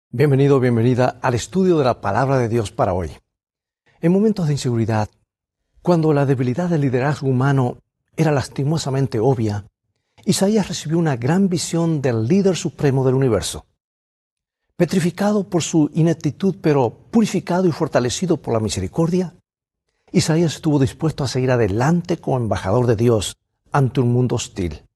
Bienvenido, bienvenida al estudio de la Palabra de Dios para hoy. En momentos de inseguridad, cuando la debilidad del liderazgo humano era lastimosamente obvia, Isaías recibió una gran visión del líder supremo del universo. Petrificado por su ineptitud, pero purificado y fortalecido por la misericordia, Isaías estuvo dispuesto a seguir adelante como embajador de Dios ante un mundo hostil.